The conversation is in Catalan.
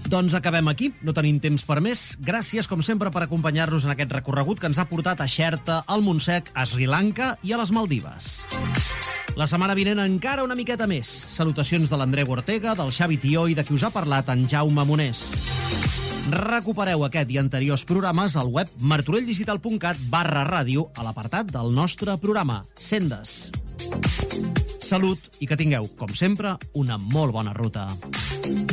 Doncs acabem aquí, no tenim temps per més. Gràcies, com sempre, per acompanyar-nos en aquest recorregut que ens ha portat a Xerta, al Montsec, a Sri Lanka i a les Maldives. La setmana vinent encara una miqueta més. Salutacions de l'Andreu Ortega, del Xavi Tió i de qui us ha parlat en Jaume Monés. Recupereu aquest i anteriors programes al web martorelldigital.cat/ràdio a l'apartat del nostre programa, Sendes. Salut i que tingueu, com sempre, una molt bona ruta.